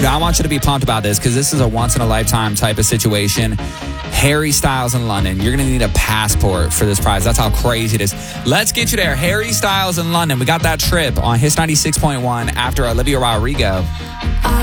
I want you to be pumped about this because this is a once-in-a-lifetime type of situation. Harry Styles in London. You're going to need a passport for this prize. That's how crazy it is. Let's get you there. Harry Styles in London. We got that trip on Hits 96.1 after Olivia Rodrigo.